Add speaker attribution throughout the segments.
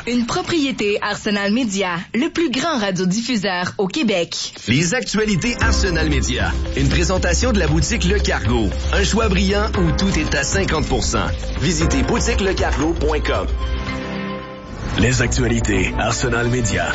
Speaker 1: Une propriété Arsenal Média, le plus grand radiodiffuseur au Québec.
Speaker 2: Les actualités Arsenal Média. Une présentation de la boutique Le Cargo. Un choix brillant où tout est à 50%. Visitez boutiquelecargo.com. Les actualités Arsenal Média.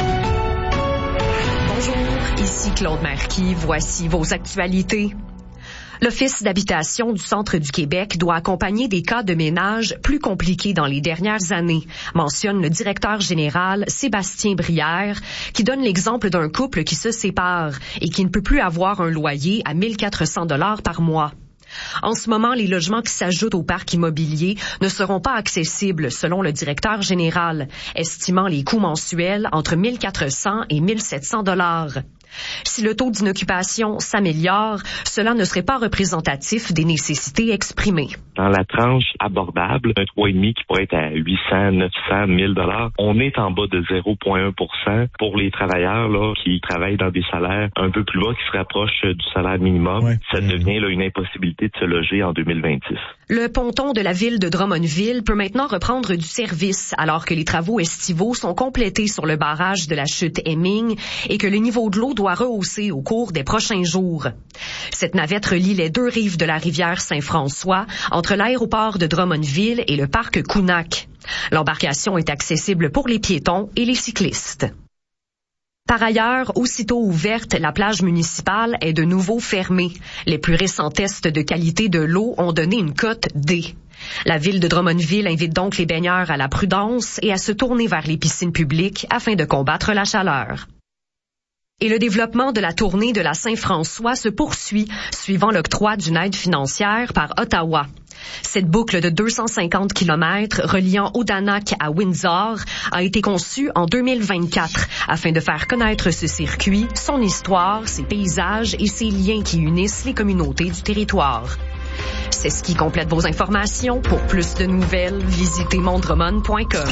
Speaker 3: Bonjour, ici Claude Marquis. Voici vos actualités. L'Office d'habitation du Centre du Québec doit accompagner des cas de ménage plus compliqués dans les dernières années, mentionne le directeur général Sébastien Brière, qui donne l'exemple d'un couple qui se sépare et qui ne peut plus avoir un loyer à 1 400 $ par mois. En ce moment, les logements qui s'ajoutent au parc immobilier ne seront pas accessibles, selon le directeur général, estimant les coûts mensuels entre 1 400 et 1 700 $. Si le taux d'inoccupation s'améliore, cela ne serait pas représentatif des nécessités exprimées.
Speaker 4: Dans la tranche abordable, un 3,5 qui pourrait être à 800, 900, 1000 $, on est en bas de 0,1% pour les travailleurs là qui travaillent dans des salaires un peu plus bas, qui se rapprochent du salaire minimum. Ouais. Ça devient là une impossibilité de se loger en 2026.
Speaker 3: Le ponton de la ville de Drummondville peut maintenant reprendre du service alors que les travaux estivaux sont complétés sur le barrage de la chute Hemming et que le niveau de l'eau doit rehausser au cours des prochains jours. Cette navette relie les deux rives de la rivière Saint-François entre l'aéroport de Drummondville et le parc Counac. L'embarcation est accessible pour les piétons et les cyclistes. Par ailleurs, aussitôt ouverte, la plage municipale est de nouveau fermée. Les plus récents tests de qualité de l'eau ont donné une cote D. La ville de Drummondville invite donc les baigneurs à la prudence et à se tourner vers les piscines publiques afin de combattre la chaleur. Et le développement de la tournée de la Saint-François se poursuit, suivant l'octroi d'une aide financière par Ottawa. Cette boucle de 250 km reliant Odanak à Windsor a été conçue en 2024 afin de faire connaître ce circuit, son histoire, ses paysages et ses liens qui unissent les communautés du territoire. C'est ce qui complète vos informations. Pour plus de nouvelles, visitez mondremon.com.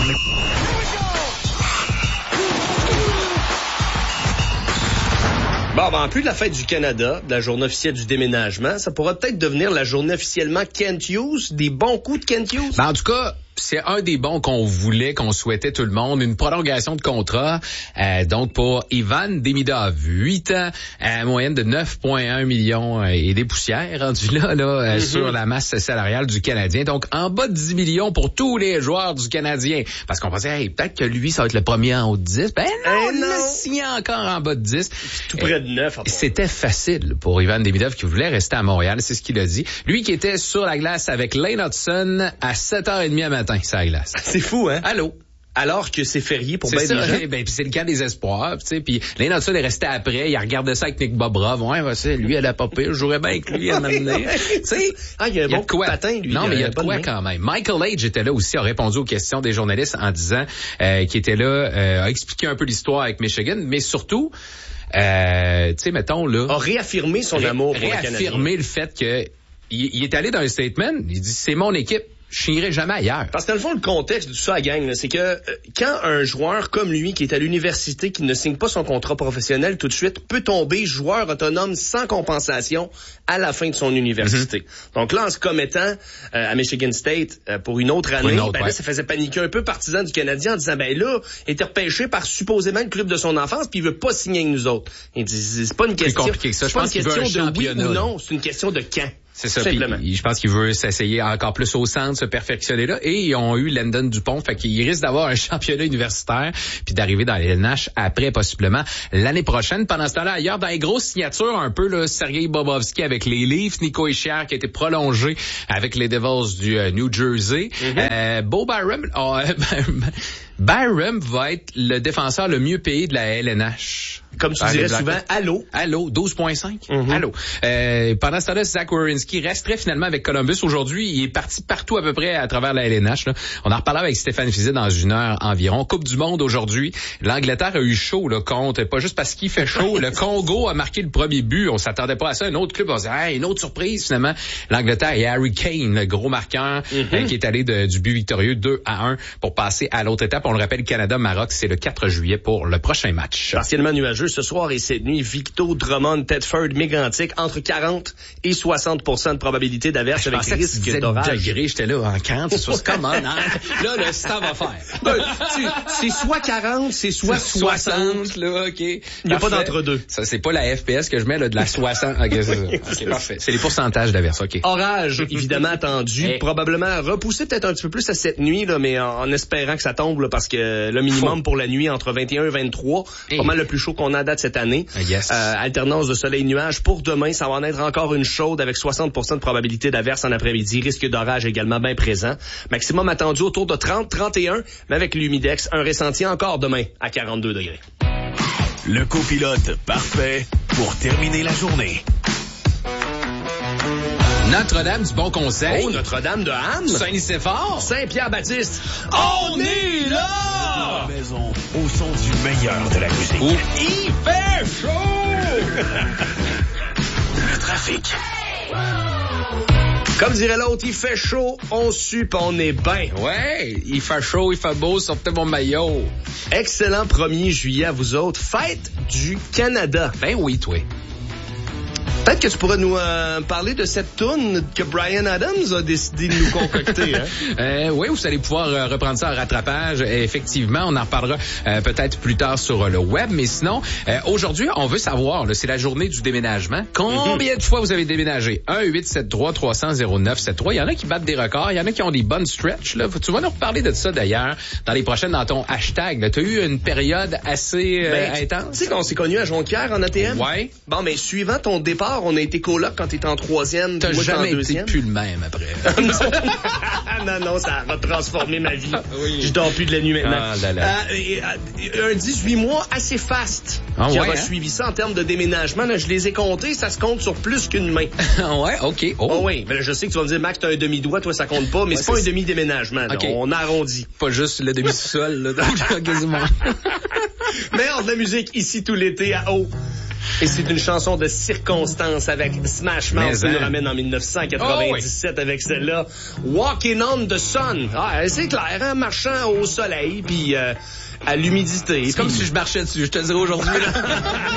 Speaker 5: Bon, en plus de la fête du Canada, de la journée officielle du déménagement, ça pourra peut-être devenir la journée officiellement Kent Hughes, des bons coups de Kent Hughes.
Speaker 6: En tout cas, c'est un des bons qu'on voulait, qu'on souhaitait tout le monde, une prolongation de contrat. Donc pour Ivan Demidov, 8 ans, à moyenne de 9,1 millions et des poussières rendus là sur la masse salariale du Canadien. Donc en bas de 10 millions pour tous les joueurs du Canadien. Parce qu'on pensait, hey, peut-être que lui, ça va être le premier en haut de 10. Ben non, il l'a signé encore en bas de 10.
Speaker 5: Tout près de 9.
Speaker 6: C'était facile pour Ivan Demidov qui voulait rester à Montréal, c'est ce qu'il a dit. Lui qui était sur la glace avec Lane Hudson à 7h30 à matin. Ça glace.
Speaker 5: C'est fou, hein?
Speaker 6: Allô?
Speaker 5: Alors que c'est férié pour bien des gens.
Speaker 6: Ben, puis c'est le camp des espoirs, tu sais. Puis Lane Hudson est resté après, il a regardé ça avec Nick Bobrov. Ouais, lui, elle a pas pire. Je jouerais bien avec lui à m'amener. Tu sais.
Speaker 5: Il y a un bon patin, lui.
Speaker 6: Non, mais il y a de quoi quand même. Michael Age était là aussi, a répondu aux questions des journalistes en disant qu'il était là, a expliqué un peu l'histoire avec Michigan, mais surtout, tu sais, mettons, là.
Speaker 5: A réaffirmé son amour pour le Canadien.
Speaker 6: Réaffirmé le fait que il est allé dans un statement, il dit, c'est mon équipe. Je n'irai jamais ailleurs.
Speaker 5: Parce que dans le fond, le contexte de tout ça, la gang, là, c'est que quand un joueur comme lui, qui est à l'université, qui ne signe pas son contrat professionnel tout de suite, peut tomber joueur autonome sans compensation à la fin de son université. Donc là, en se commettant à Michigan State pour une autre année, là, ça faisait paniquer un peu partisan du Canadien en disant, ben là, il était repêché par supposément le club de son enfance, puis il veut pas signer avec nous autres. Il dit, c'est pas une question,
Speaker 6: compliqué que ça.
Speaker 5: C'est pas une question de oui ou non, c'est une question de quand.
Speaker 6: C'est ça, puis je pense qu'il veut s'essayer encore plus au centre, se perfectionner là, et ils ont eu Landon Dupont, fait qu'il risque d'avoir un championnat universitaire, puis d'arriver dans les LNH après, possiblement, l'année prochaine. Pendant ce temps-là, ailleurs, dans les grosses signatures, un peu, là, Sergei Bobrovski avec les Leafs, Nico Hischier qui a été prolongé avec les Devils du New Jersey, Bo Byram va être le défenseur le mieux payé de la LNH.
Speaker 5: Comme tu dirais souvent, allô,
Speaker 6: 12,5. Allô. Pendant ce temps-là, Zach Werenski resterait finalement avec Columbus. Aujourd'hui, il est parti partout à peu près à travers la LNH. Là. On en reparlera avec Stéphane Fizet dans une heure environ. Coupe du monde aujourd'hui. L'Angleterre a eu chaud là, contre, pas juste parce qu'il fait chaud. Le Congo a marqué le premier but. On s'attendait pas à ça. Un autre club, on se dit, hey, une autre surprise finalement. L'Angleterre et Harry Kane, le gros marqueur, qui est allé du but victorieux 2-1 pour passer à l'autre étape. On le rappelle, Canada-Maroc, c'est le 4 juillet pour le prochain match.
Speaker 5: Partiellement nuageux ce soir et cette nuit. Victo, Drummond, Thetford, Mégantic, entre 40 et 60% de probabilité d'averse avec risque d'orage.
Speaker 6: J'étais là en 40, c'est comment, hein? Là, le temps va faire.
Speaker 5: C'est soit 40, c'est soit 60.
Speaker 6: Là, OK. Il
Speaker 5: n'y a pas d'entre-deux.
Speaker 6: Ça, c'est pas la FPS que je mets, là, de la 60. OK, c'est ça. OK, parfait. C'est les pourcentages d'averse, OK.
Speaker 5: Orage, évidemment, attendu. Probablement repoussé peut-être un petit peu plus à cette nuit, là, mais en espérant que ça tombe, là, parce que le minimum pour la nuit, entre 21 et 23, pas mal le plus chaud qu'on a à date cette année.
Speaker 6: Yes.
Speaker 5: Alternance de soleil-nuage. Pour demain, ça va en être encore une chaude avec 60% de probabilité d'averse en après-midi. Risque d'orage également bien présent. Maximum attendu autour de 30-31, mais avec l'humidex, un ressenti encore demain à 42 degrés.
Speaker 2: Le copilote parfait pour terminer la journée.
Speaker 6: Notre-Dame du Bon Conseil.
Speaker 5: Oh, Notre-Dame de Ham.
Speaker 6: Saint-Nicéphore.
Speaker 5: Saint-Pierre-Baptiste. On est là!
Speaker 2: La maison au son du meilleur de la musique.
Speaker 6: Où il fait chaud!
Speaker 2: Le trafic.
Speaker 5: Comme dirait l'autre, il fait chaud, on sue pis on est bien.
Speaker 6: Ouais, il fait chaud, il fait beau, sortez mon maillot.
Speaker 5: Excellent 1er juillet à vous autres. Fête du Canada.
Speaker 6: Ben oui, toi.
Speaker 5: Peut-être que tu pourrais nous parler de cette toune que Bryan Adams a décidé de nous concocter. Hein?
Speaker 6: Oui, vous allez pouvoir reprendre ça en rattrapage. Effectivement, on en reparlera peut-être plus tard sur le web. Mais sinon, aujourd'hui, on veut savoir, là, c'est la journée du déménagement. Combien de fois vous avez déménagé? 1-873-300-0973. Il y en a qui battent des records. Il y en a qui ont des bonnes stretches. Là. Tu vas nous reparler de ça, d'ailleurs, dans les prochaines, dans ton hashtag. Tu as eu une période assez intense?
Speaker 5: Tu sais qu'on s'est connus à Jonquière en ATM?
Speaker 6: Ouais.
Speaker 5: Bon, mais suivant ton départ, on a été coloc quand t'étais en 3e.
Speaker 6: T'as jamais été plus le même après.
Speaker 5: non, ça va transformer ma vie.
Speaker 6: Oui.
Speaker 5: Je dors plus de la nuit maintenant.
Speaker 6: Ah, là, là.
Speaker 5: Un 18 mois assez fast qui aura suivi ça en termes de déménagement. Là, je les ai comptés, ça se compte sur plus qu'une main.
Speaker 6: Ouais, OK.
Speaker 5: Oh oui, mais là, je sais que tu vas me dire, Max, t'as un demi-doigt, toi, ça compte pas, mais c'est pas un demi-déménagement. Okay. On arrondit.
Speaker 6: Pas juste le demi-sous-sol, là, quasiment.
Speaker 5: Meilleur de la musique ici tout l'été à eau. Et c'est une chanson de circonstance avec Smash Mouth qui nous ramène en 1997 avec celle-là. Walking on the Sun. Ah, c'est clair, hein? Marchant au soleil puis à l'humidité.
Speaker 6: C'est comme si je marchais dessus, je te le dirais aujourd'hui.